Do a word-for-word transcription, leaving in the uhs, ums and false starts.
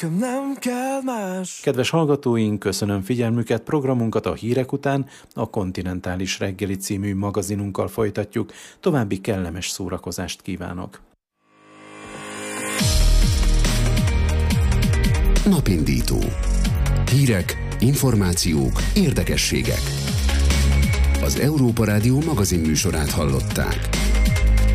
Nem kell más. Kedves hallgatóink, köszönöm figyelmüket, programunkat a hírek után a Kontinentális reggeli című magazinunkkal folytatjuk. További kellemes szórakozást kívánok. Napindító. Hírek, információk, érdekességek. Az Európa Rádió magazinműsorát hallották.